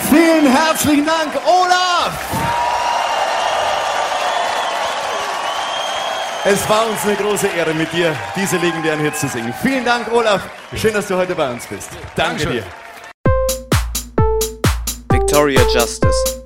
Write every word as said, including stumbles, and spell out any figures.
Vielen herzlichen Dank, Olaf! Es war uns eine große Ehre, mit dir diese legendären Hits zu singen. Vielen Dank, Olaf. Schön, dass du heute bei uns bist. Danke Dankeschön. dir. Victoria Justice.